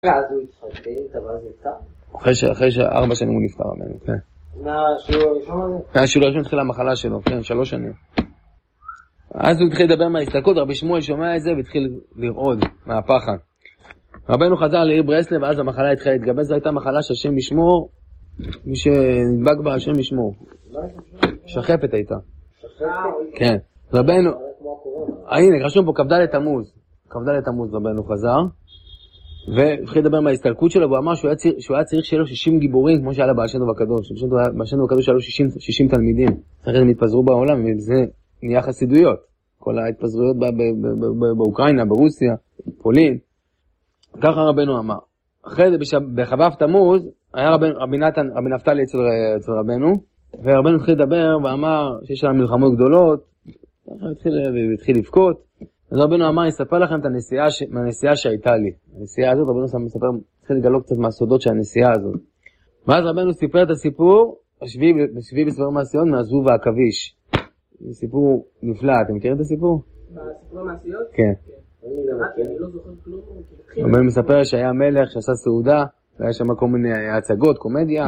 אז הוא התחתן, אבל זה נפטר? אחרי 4 שנים הוא נפטר ממנו, כן. מהשיעור הראשון הזה? מהשיעור הראשון התחילה המחלה שלו, כן, 3 שנים. אז הוא התחיל לדבר מההסתלקות, רבי שמואל שומע את זה והתחיל לרעוד מהפחד. רבנו חזר לעיר ברסלב, ואז המחלה התחילה להתגבר, זו הייתה מחלה שהשם ישמור, מי שנדבק בה השם ישמור. שחפת הייתה. כן. רבנו, הנה, רשום פה כ"ד תמוז. כ"ד תמוז רבנו חזר, והתחיל לדבר מההסתלקות שלו, והוא אמר שהוא היה צריך שיהיה לו 60 גיבורים, כמו שהיה לבעל שם טוב הקדוש. בעל שם טוב הקדוש היה לו 60 תלמידים. אחרי הם התפזרו בעולם, וזה נהיה חסידויות. כל ההתפזרויות באוקראינה, ברוסיה, פולין. ככה רבנו אמר. אחרי זה בחב"ב תמוז, היה רבי נפתלי אצל רבנו, ורבנו התחיל לדבר ואמר שיש שם מלחמות גדולות, והתחיל לבכות. אז רבנו אמר, אספר לכם את הנסיעה שהייתה לי. הנסיעה הזאת, רבנו התחיל לגלות קצת מהסודות של הנסיעה הזאת. ואז רבנו סיפר את הסיפור, השביעי בספר מעשיות, מהזבוב והעכביש. זה סיפור נפלא, אתם מכירים את הסיפור? בסיפור המעשיות? כן. אני לא זוכר כלום. רבנו מספר שהיה מלך שעשה סעודה, והיה שם כל מיני הצגות, קומדיה,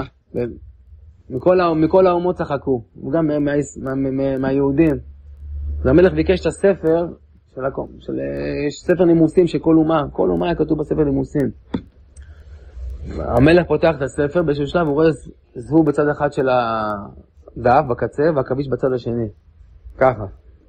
מכל האומות צחקו, וגם מהיהודים. והמלך ביקש את הספר, יש ספר נימוסים של כל אומה היה כתוב בספר נימוסים. המלך פותח את הספר, באיזשהו שלב הוא רואה זבוב בצד אחד של הדף בקצה, והעכביש בצד השני. ככה.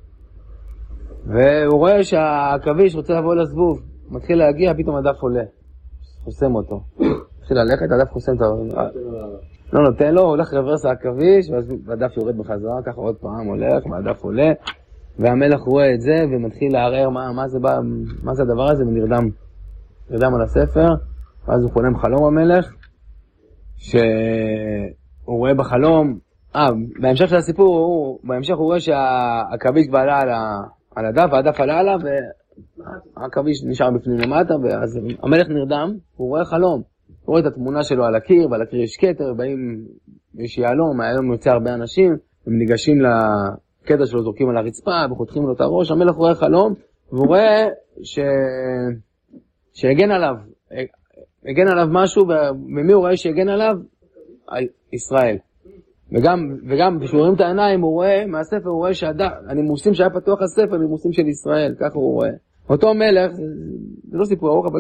והוא רואה שהעכביש רוצה לבוא לזבוב, מתחיל להגיע, פתאום הדף עולה. חוסם אותו. מתחיל ללכת, הדף חוסם אותו. לא נותן לו, הוא הולך רוורס העכביש, והדף יורד בחזרה, ככה עוד פעם הולך, והדף עולה. והמלך רואה את זה ומתחיל לערער מה זה הדבר הזה, ונרדם על הספר. ואז הוא חולם חלום המלך, שהוא רואה בחלום, בהמשך של הסיפור, בהמשך הוא רואה שהעכביש כבר עלה על הדף, והדף עלה עליו, והעכביש נשאר בפנים למטה, ואז המלך נרדם, הוא רואה חלום. הוא רואה את התמונה שלו על הקיר, ועל הקיר יש כתר, באים, יש יעלום, היעלום יוצא הרבה אנשים, הם ניגשים לקטע שלו, זורקים על הרצפה, וחותכים לו את הראש, המלך רואה חלום, והוא רואה שהגן עליו משהו, ומי הוא רואה שהגן עליו? ישראל. וגם כשהוא רואים את העיניים, הוא רואה מהספר, הוא רואה שהנימוסים שהיה פתוח הספר, הנימוסים של ישראל, ככה הוא רואה. אותו מלך, זה לא סיפור ארוך, אבל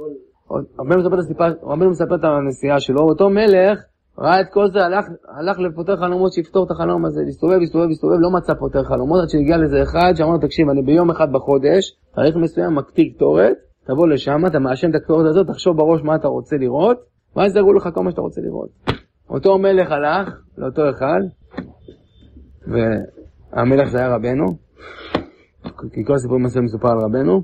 רבנו מספר את הנסיעה שלו, אותו מלך ראה את כל זה, הלך לפותר חלומות שיפתור את החלום הזה, הסתובב, לא מצא פותר חלומות, עד שהגיע לזה אחד, שאמרנו, תקשיב, אני ביום אחד בחודש, תאריך מסוים, מקטיר קטורת, תבוא לשם, אתה מאשם את הקטורת הזאת, תחשוב בראש מה אתה רוצה לראות, ואז יראו לך כל מה שאתה רוצה לראות. אותו מלך הלך לאותו אחד, והמלך זה היה רבנו, כי כל הסיפורים מסוים מסופר על רבנו,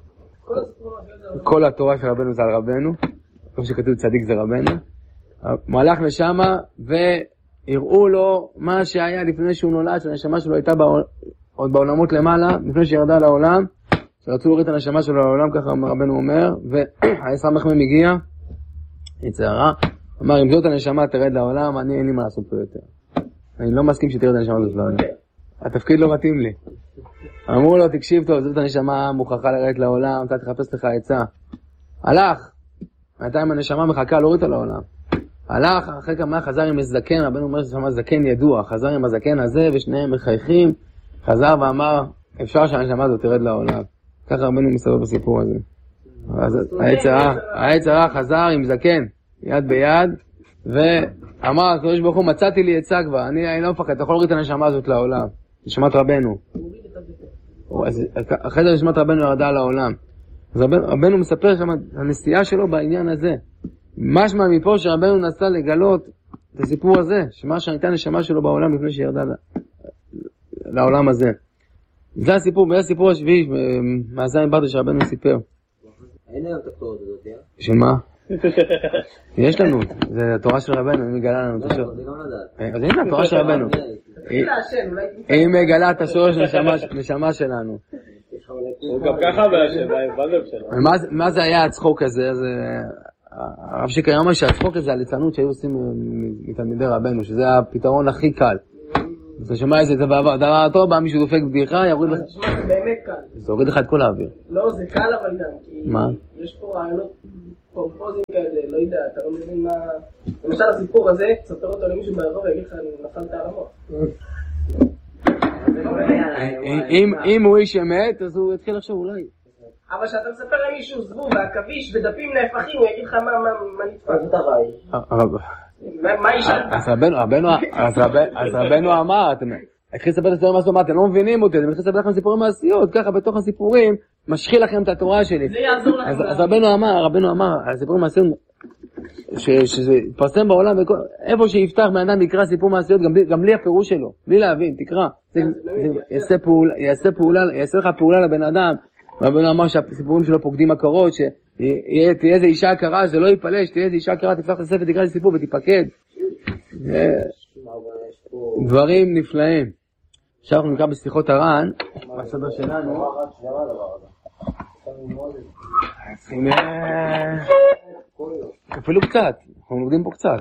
כל התורה של רבנו זה על רבנו, כמו שכתוב צדיק זה רבנו. הוא הלך לשם והראו לו מה שהיה לפני שהוא נולד, שהנשמה שלו הייתה עוד בעולמות למעלה, לפני שירדה לעולם, שרצו לראות את הנשמה שלו לעולם, ככה רבנו אומר, והסמ"ם הגיע, יצרה, אמר, אם זאת הנשמה תרד לעולם, אני אין לי מה לעשות פה יותר. אני לא מסכים שתרד הנשמה הזאת לעולם. התפקיד לא מתאים לי. אמרו לו, תקשיב טוב, זאת הנשמה מוכרחה לרדת לעולם, אתה תחפש לך עצה. הלך, בינתיים הנשמה מחכה להוריד אותה לעולם. הלך, אחרי כמה חזר עם הזקן, רבנו אומר ששמה זקן ידוע, חזר עם הזקן הזה ושניהם מחייכים, חזר ואמר, אפשר שהנשמה הזאת תרד לעולם. ככה רבנו מסתבר בסיפור הזה. היצרה חזר עם זקן, יד ביד, ואמר, הקדוש ברוך הוא, מצאתי לי עצה כבר, אני לא מפחד, אתה יכול להוריד את הנשמה הזאת לעולם. נשמת רבנו. אחרי זה נשמת רבנו ירדה לעולם. אז רבנו מספר שם הנסיעה שלו בעניין הזה. משמע מפה שרבנו נסע לגלות את הסיפור הזה, שמה שהייתה נשמה שלו בעולם לפני שירדה לעולם הזה. זה הסיפור השביעי, מהזין ברדה שרבנו סיפר. אין היום את הקטורת הזאת, של מה? יש לנו, זה התורה של רבנו, היא מגלה לנו את השורש. אז הנה התורה של רבנו. היא מגלה את השורש נשמה שלנו. הוא גם ככה בלב שלו. מה זה היה הצחוק הזה? הרב שקר אמר שהצחוק הזה, הליצנות שהיו עושים מתלמידי רבנו, שזה הפתרון הכי קל. אתה שומע איזה דבר טוב, בא מישהו דופק בדיחה, יוריד לך... זה באמת קל. זה הוריד לך את כל האוויר. לא, זה קל אבל גם, כי... מה? יש פה רעיונות פרופוזים כאלה, לא יודע, אתה לא מבין מה... למשל הסיפור הזה, תספר אותו למישהו ברחוב ויגיד לך, נפלת על המוח. אם הוא איש אמת, אז הוא יתחיל לחשוב אולי. אבל כשאתה מספר למישהו זבוב והכביש ודפים נהפכים, הוא יגיד לך מה נתפס. אז אתה ראי. מה ישאל? אז רבנו אמר, התחיל לספר את הסיפורים מעשיות, אתם לא מבינים אותי, אני מתחיל לספר לכם סיפורים מעשיות, ככה בתוך הסיפורים משחיל לכם את התורה שלי. זה יעזור לכם. אז רבנו אמר, הסיפורים מעשיות, שזה יתפרסם בעולם, איפה שיפתח בן אדם יקרא סיפור מעשיות, גם בלי הפירוש שלו, בלי להבין, תקרא. יעשה לך פעולה לבן אדם, רבנו אמר שהסיפורים שלו פוקדים הכרות, שתהיה איזה אישה הכרה, זה לא ייפלש, תהיה איזה אישה הכרה, תפתח את הספר, תקרא לי סיפור ותיפקד. דברים נפלאים. עכשיו אנחנו נקרא בשיחות הר"ן, בסדר שלנו. אפילו קצת, אנחנו לומדים פה קצת.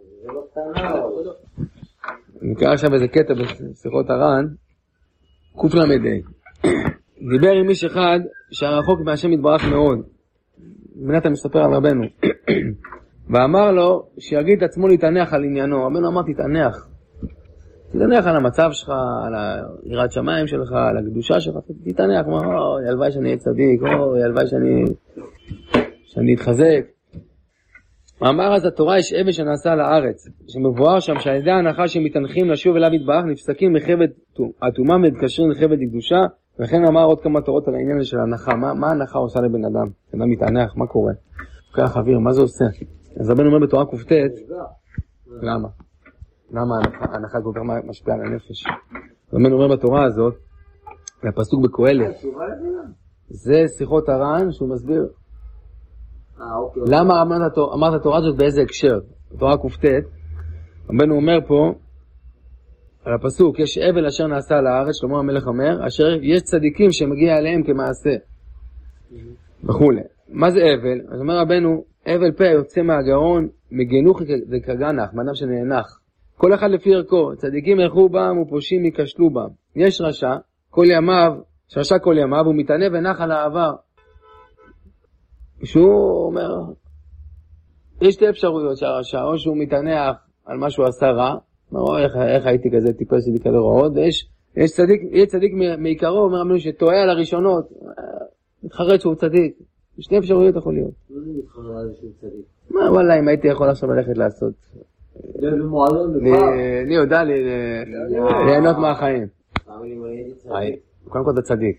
נקרא עכשיו איזה קטע בשיחות הר"ן, קל"ה. דיבר עם איש אחד שהרחוק מהשם יתברך מאוד. בנת מספר על רבנו. ואמר לו שיגיד את עצמו להתענח על עניינו. רבנו אמר תתענח. תתענח על המצב שלך, על יראת שמיים שלך, על הקדושה שלך. תתענח, אוי, הלוואי שאני אהיה צדיק, אוי, הלוואי שאני אתחזק. אמר אז התורה יש אבן שנעשה לארץ, שמבואר שם שעל ידי ההנחה שמתענחים לשוב אליו יתברך נפסקים מחבד הטומאה ומתקשרים לחבד הקדושה. וכן אמר עוד כמה תורות על העניין של ההנחה. מה ההנחה עושה לבן אדם? בן אדם מתענח, מה קורה? כך אוויר, מה זה עושה? אז רבנו אומר בתורה ק"ט, למה? למה ההנחה כל כך משפיעה על הנפש? רבנו אומר בתורה הזאת, הפסוק בקהלת, זה שיחות הר"ן שהוא מסביר למה אמרת התורה הזאת באיזה הקשר. בתורה ק"ט, רבנו אומר פה, על הפסוק, יש אבל אשר נעשה על הארץ, שלמה המלך אומר, אשר יש צדיקים שמגיע אליהם כמעשה. וכולי. מה זה אבל? אז אומר רבנו, אבל פה יוצא מהגרון, מגנוך וכגנח, מאדם שנאנח. כל אחד לפי ערכו, צדיקים ילכו בם ופושעים ייכשלו בם. יש רשע, רשע כל ימיו, הוא מתענה ונח על העבר. שהוא אומר, יש שתי אפשרויות שהרשע, או שהוא מתענח על מה שהוא עשה רע, איך הייתי כזה טיפש שלי כאלה רעות, יש צדיק מעיקרו, אומר רבנו שטועה על הראשונות, מתחרט שהוא צדיק. שתי אפשרויות יכול להיות. לא זה מתחרט על זה שהוא צדיק. מה, וואלה, אם הייתי יכול עכשיו ללכת לעשות. אני יודע ליהנות מהחיים. קודם כל אתה צדיק.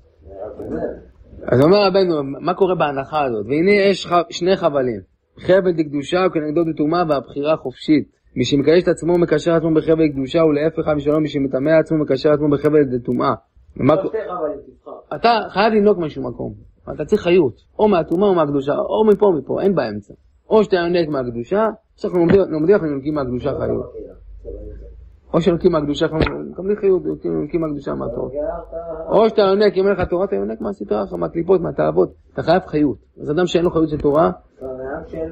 אז אומר רבנו, מה קורה בהנחה הזאת? והנה יש שני חבלים. חבל דקדושה וכנגדו דטומאה והבחירה חופשית. מי שמקדש את עצמו מקשר עצמו בחבל קדושה, ולהפך משלום מי שמטמא עצמו מקשר עצמו בחבל דטומאה. אתה חייב לנהוג משהו מקום. אתה צריך חיות, או מהטומאה או מהקדושה, או מפה או מפה, אין באמצע. או שאתה יונק מהקדושה, שאנחנו לומדים אנחנו יונקים מהקדושה חיות. או שנונקים מהקדושה, אנחנו מקבלים חיות, יונקים מהקדושה מהתורה. או שאתה יונק, אם אין לך תורה, אתה יונק מהסתרה, מהקליפות, מהתאוות. אתה חייב חיות. אז אדם שאין לו חיות של תורה, אדם שאין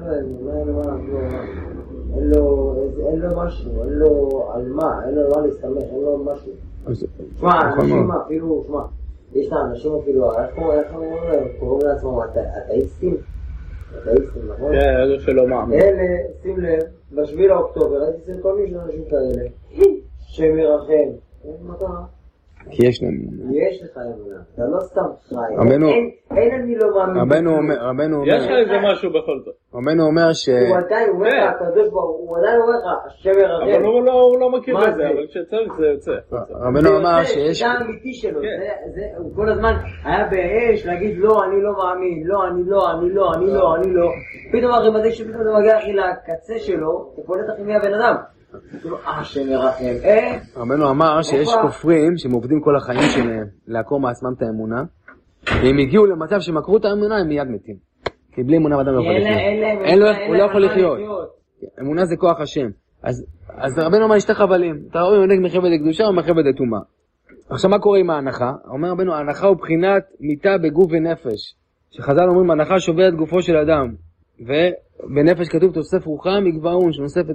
לו משהו, אין לו על מה, אין לו מה להסתמך, אין לו משהו. שמע, אנשים אפילו, יש לאנשים אפילו, איך קוראים לעצמם אתאיסטים? אתאיסטים, נכון? כן, אלו שלא מאמין. אלה, שים לב, ב7 לאוקטובר, הייתי אצל כל מיני אנשים כאלה, שמרחם, אין מטרה. כי יש להם יש לך אמונה, אתה לא סתם חי, אין אני לא מאמין. רבנו אומר, יש לך איזה משהו בכל זאת. רבנו אומר ש... הוא עדיין אומר לך, הקדוש ברוך הוא עדיין אומר לך, השם ירחם. אבל הוא לא מכיר את זה, אבל כשצריך זה יוצא. רבנו אמר שיש... זה האמיתי שלו, הוא כל הזמן היה באש להגיד לא, אני לא מאמין, לא, אני לא. פתאום הרימדי שפתאום זה מגיע אחי לקצה שלו, זה פולט אחי מהבן אדם. השם ירחם. רבנו אמר שיש כופרים שמעובדים כל החיים שלהם לעקור מעצמם את האמונה, והם הגיעו למצב שמקרו את האמונה הם מיד מתים, כי בלי אמונה אדם לא יכול לחיות. הוא לא יכול לחיות. אמונה זה כוח השם. אז רבנו אמר יש שתי חבלים, אתה רואה יונק מחבד הקדושה או מחבד הטומאה. עכשיו מה קורה עם ההנחה? אומר רבנו, ההנחה הוא בחינת מיתה בגוף ונפש, שחז"ל אומרים ההנחה שוברת גופו של אדם, ובנפש כתוב תוסף רוחם יגבעון,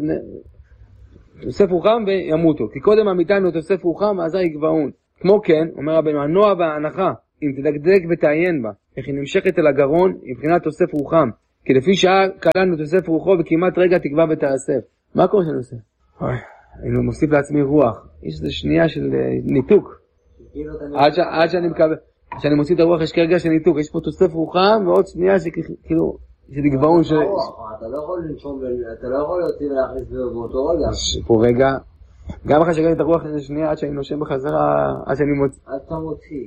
תוסף רוחם וימותו, כי קודם המיתנו תוסף רוחם ואזי יגבעון. כמו כן, אומר רבנו, הנועה וההנחה, אם תדקדק ותעיין בה, איך היא נמשכת אל הגרון, מבחינת תוסף רוחם, כי לפי שעה קלנו תוסף רוחו וכמעט רגע תקווה ותאסף. מה קורה שאני עושה? אני מוסיף לעצמי רוח. יש איזו שנייה של ניתוק. עד שאני מקבל, כשאני מוסיף את הרוח יש כרגע של ניתוק. יש פה תוסף רוחם ועוד שנייה שכאילו, שתגבעון של... אתה לא יכול לנשום, אתה לא יכול להוציא ולהכניס באותו רגע. פה רגע, גם אחרי שגרתי את הרוח איזה שנייה עד שאני נושם בחזרה, עד שאני מוציא. עד שאתה מוציא.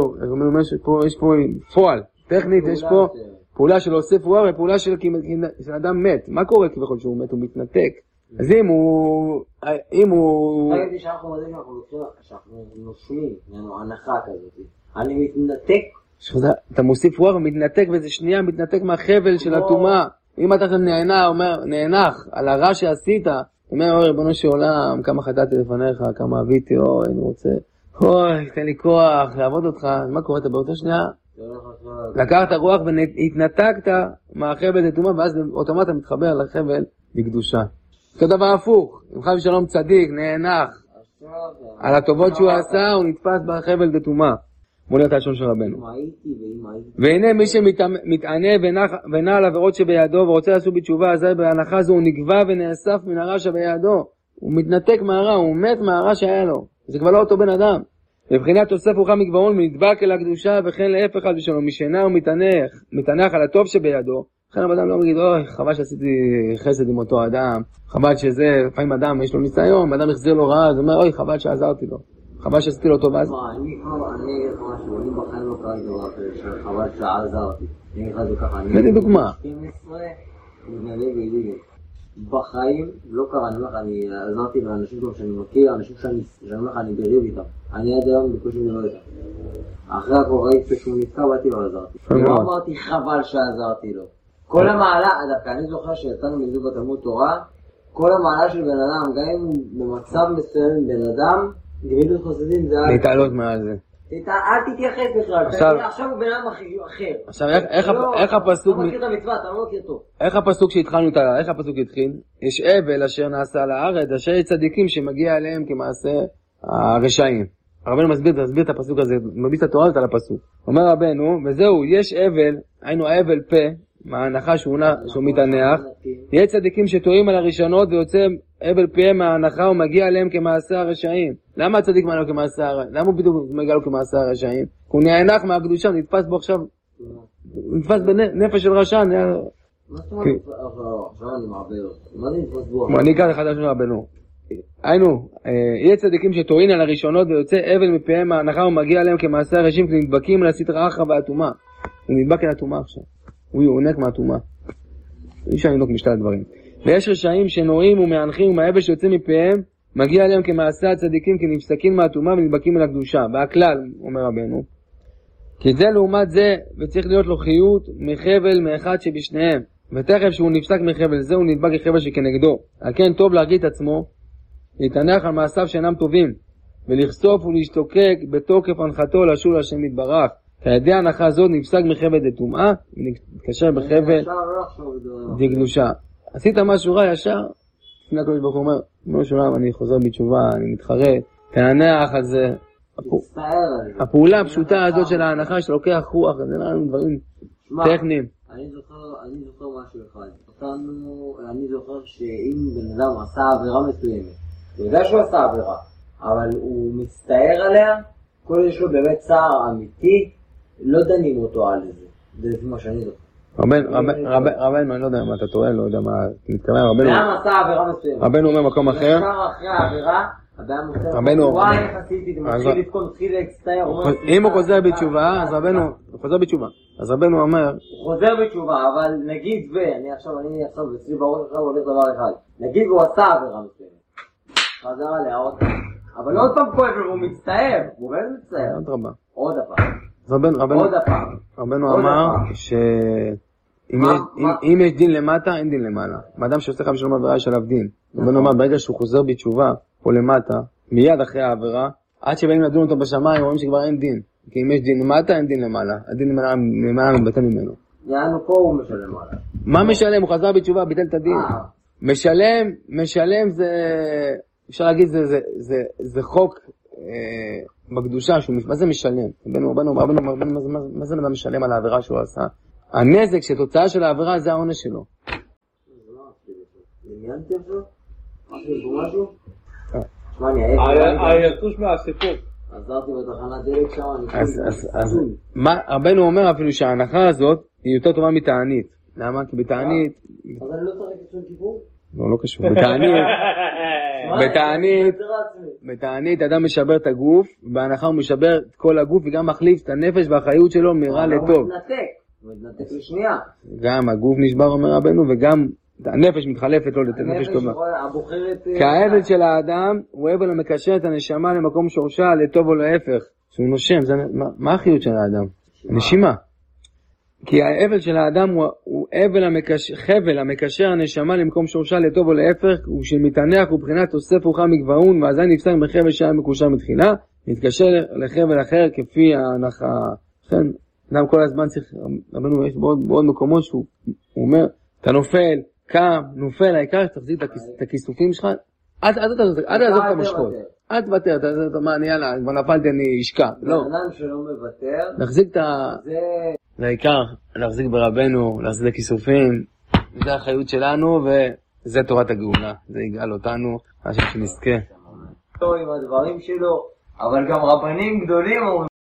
יש פה פועל. טכנית יש פה פעולה של להוסיף רוח ופעולה של אדם מת. מה קורה כביכול שהוא מת? הוא מתנתק. אז אם הוא... ראיתי שאנחנו מדעים שאנחנו נושמים, הנחה כזאת. אני מתנתק. אתה מוסיף רוח ומתנתק וזה שנייה מתנתק מהחבל של הטומאה. אם אתה נאנח על הרע שעשית, אתה אומר, אוי, ריבונו של עולם, כמה חטאתי לפניך, כמה אביתי, אוי, אני רוצה, אוי, תן לי כוח לעבוד אותך. מה קורה? אתה באותה שנייה? לקחת רוח והתנתקת מהחבל לטומאה, ואז אוטומט מתחבר לחבל בקדושה. אותו דבר הפוך, אם חי ושלום צדיק, נאנח על הטובות שהוא עשה, הוא נתפס בחבל לטומאה. מולי את השון של רבנו. והנה מי שמתענה ונע על עבירות שבידו ורוצה לעשות בתשובה, אז בהנחה זו הוא נגבה ונאסף מן הרע שבידו. הוא מתנתק מהרע, הוא מת מהרע שהיה לו. זה כבר לא אותו בן אדם. בבחינת תוסף רוחו מגבעון ונדבק אל הקדושה, וכן להפך חס ושלום, משנה הוא מתענח על הטוב שבידו. לכן האדם לא מגיד, אוי, חבל שעשיתי חסד עם אותו אדם, חבל שזה, לפעמים אדם יש לו ניסיון, אדם החזיר לו רע, אז הוא אומר, אוי, חבל שעזרתי לו. חבל שעשיתי לו טוב אז. אני בחיים לא קראתי דבר כזה, חבל שעזרתי. אני חייב ככה, נתתי דוגמה. 12, מתנדב בידידים. בחיים לא קרה, אני אומר לך, אני עזרתי לאנשים טוב שאני מכיר, אנשים שאני אומר לך, אני בריב איתם. אני עד היום בקושי מדבר איתם. אחרי הכל ראיתי שהוא נתקע, באתי לא עזרתי. לא אמרתי חבל שעזרתי לו. כל המעלה, דווקא אני זוכר שיצאנו מלימוד בתלמוד תורה, כל המעלה של בן אדם, גם אם הוא במצב מסוים עם בן אדם, גמילות חסדים זה... להתעלות מעל זה. אל תתייחס בכלל, עכשיו הוא בן אדם אחר. עכשיו איך הפסוק... אתה לא מכיר את המצווה, אתה לא מכיר טוב. איך הפסוק שהתחלנו, איך הפסוק התחיל? יש אבל אשר נעשה על הארץ, אשר יש צדיקים שמגיע אליהם כמעשה הרשעים. הרבנו מסביר את הפסוק הזה, מביס את התורה הזאת על הפסוק. אומר רבנו, וזהו, יש אבל, היינו אבל פה, מההנחה שהוא מתענח, יש צדיקים שטועים על הראשונות ויוצא אבל פה מההנחה ומגיע אליהם כמעשה הרשעים. למה הצדיק מגיע לו כמעשה הרשעים? למה הוא בדיוק מגיע לו כמעשה הרשעים? הוא נאנח מהקדושה, נתפס בו עכשיו, נתפס בנפש של רשע. מה זאת אומרת? עכשיו אני מעבר. מה זה נתפס בו? אני אקרא לך של רבנו. היינו, יש צדיקים שטועים על הראשונות ויוצא אבל מפיהם מההנחה ומגיע אליהם כמעשה הרשעים, כי נדבקים על הסטרא אחרא והטומאה. הוא נדבק על הטומאה עכשיו. הוא יעונק מהטומאה. אי אפשר לנוק משתל הדברים. ויש רשעים שנועים ומאנחים ומהאבל שיוצא מפיהם, מגיע אליהם כמעשה הצדיקים, כי נפסקים מהטומאה ונדבקים אל הקדושה. והכלל, אומר רבנו, כי זה לעומת זה, וצריך להיות לו חיות מחבל מאחד שבשניהם. ותכף שהוא נפסק מחבל זה, הוא נדבק לחבל שכנגדו. על כן טוב להרגיע את עצמו, להתענח על מעשיו שאינם טובים, ולחשוף ולהשתוקק בתוקף הנחתו לשוב להשם יתברך. כידי ההנחה הזאת נפסק מחבל דטומאה, ונתקשר בחבל דקדושה. עשית משהו רע ישר, לפני הקדוש ברוך הוא אומר, משהו רע, אני חוזר בתשובה, אני מתחרט, תענח על זה. הפעולה הפשוטה הזאת של ההנחה שאתה לוקח רוח, זה נראה דברים טכניים. אני זוכר משהו אחד. אני זוכר שאם בן אדם עשה עבירה מסוימת, הוא יודע שהוא עשה עבירה, אבל הוא מצטער עליה, כל יש לו באמת צער אמיתי, לא דנים אותו על זה. זה לפי מה שאני זוכר. רבנו, אני לא יודע מה אתה טועה, לא יודע מה מתכוון, רבנו... אדם עשה עבירה מסוימת. רבנו אומר מקום אחר. ישר אחרי העבירה, אדם מוצא, וואי, איך עשיתי, מתחיל לבכות, מתחיל להצטער. אם הוא חוזר בתשובה, אז רבנו, הוא חוזר בתשובה. אז רבנו אומר... הוא חוזר בתשובה, אבל נגיד אני עכשיו אצלי בראש עכשיו הולך דבר אחד. נגיד הוא עשה עבירה מסוימת. חזר עליה עוד פעם. אבל עוד פעם כואב לו, הוא מצטער. הוא באמת מצטער. עוד פעם. רבנו אמר שאם יש דין למטה, אין דין למעלה. באדם שעושה חם שלום עבירה יש עליו דין. רבנו אמר, ברגע שהוא חוזר בתשובה פה למטה, מיד אחרי העבירה, עד שבאים לדון אותו בשמיים, רואים שכבר אין דין. כי אם יש דין למטה, אין דין למעלה. הדין למעלה מתבטל ממנו. יענו פה הוא משלם עליו. מה משלם? הוא חזר בתשובה, ביטל את הדין. משלם זה, אפשר להגיד, זה חוק בקדושה, מה זה משלם? רבנו, מה זה אדם משלם על העבירה שהוא עשה? הנזק שתוצאה של העבירה זה העונש שלו. דמיינתם לו? משהו? שמע, היתוש מהסיפור. עזרתי בתחנת דלק שם, אז רבנו אומר אפילו שההנחה הזאת היא יותר טובה מתענית. למה? כי בתענית... אז אני לא צריך את שום כיפור? לא קשור. בתענית אדם משבר את הגוף, בהנחה הוא משבר את כל הגוף וגם מחליף את הנפש והחיות שלו מרע לטוב. הוא מתנתק לשנייה. גם הגוף נשבר אומר רבנו וגם הנפש מתחלפת לו לנפש טובה. כי העבד של האדם הוא עבל המקשר את הנשמה למקום שורשה לטוב או להפך. שהוא נושם, מה החיות של האדם? הנשימה. כי העבל של האדם הוא חבל המקשר הנשמה למקום שורשה לטוב או להפך, הוא שמתענח ובחינת תוסף רוחה מגבעון, ואזי נפסק מחבל שהיה מקושר מתחילה, מתקשר לחבל אחר כפי ההנחה. לכן, אדם כל הזמן צריך, רבנו יש בעוד מקומות שהוא אומר, אתה נופל, קם, נופל, העיקר תחזיק את הכיסופים שלך, אל תעזוב את המשכות. אל תוותר, אתה מה, יאללה, כבר נפלתי, אני אשקע. לא. אדם שלא מוותר, להחזיק את ה... זה העיקר, להחזיק ברבנו, להחזיק את הכיסופים, זה החיות שלנו, וזה תורת הגאולה. זה יגאל אותנו, השם שנזכה. עם הדברים שלו, אבל גם רבנים גדולים אומרים,